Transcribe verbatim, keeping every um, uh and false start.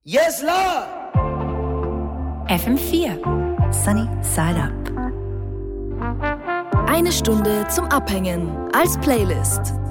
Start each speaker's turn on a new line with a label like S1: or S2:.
S1: Yes, Lord!
S2: F M vier. Sunny Side Up.
S3: Eine Stunde zum Abhängen als Playlist.